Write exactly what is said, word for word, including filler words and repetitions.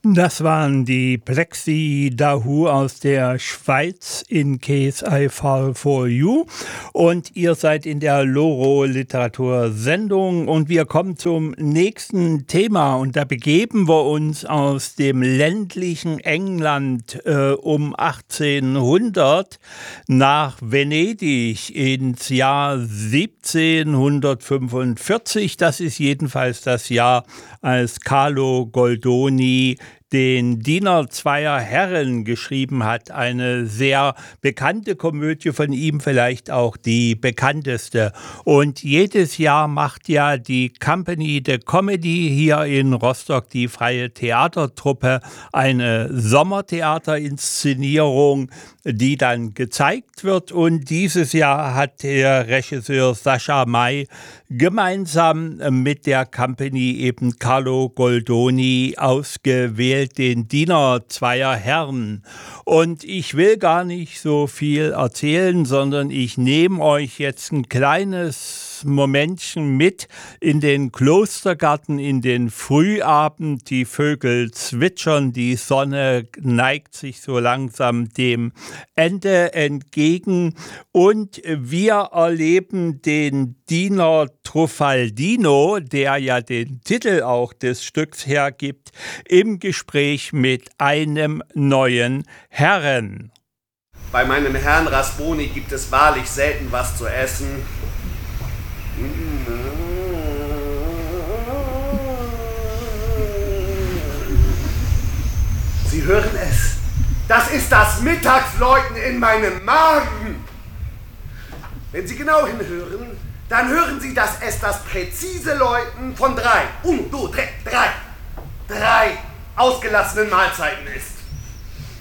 Das waren die Plexi Dahu aus der Schweiz in Case I Fall for You und ihr seid in der Loro Literatursendung und wir kommen zum nächsten Thema und da begeben wir uns aus dem ländlichen England äh, um achtzehnhundert nach Venedig ins Jahr siebzehnhundertfünfundvierzig. Das ist jedenfalls das Jahr, als Carlo Goldoni den Diener zweier Herren geschrieben hat. Eine sehr bekannte Komödie von ihm, vielleicht auch die bekannteste. Und jedes Jahr macht ja die Compagnie de Comedy hier in Rostock, die freie Theatertruppe, eine Sommertheaterinszenierung, die dann gezeigt wird. Und dieses Jahr hat der Regisseur Sascha May gemeinsam mit der Compagnie eben Carlo Goldoni ausgewählt, den Diener zweier Herren. Und ich will gar nicht so viel erzählen, sondern ich nehme euch jetzt ein kleines Momentchen mit in den Klostergarten, in den Frühabend. Die Vögel zwitschern, die Sonne neigt sich so langsam dem Ende entgegen und wir erleben den Diener Truffaldino, der ja den Titel auch des Stücks hergibt, im Gespräch mit einem neuen Herren. Bei meinem Herrn Rasboni gibt es wahrlich selten was zu essen. Sie hören es. Das ist das Mittagsläuten in meinem Magen. Wenn Sie genau hinhören, dann hören Sie, dass es das präzise Läuten von drei, un, du, tre, drei, drei ausgelassenen Mahlzeiten ist.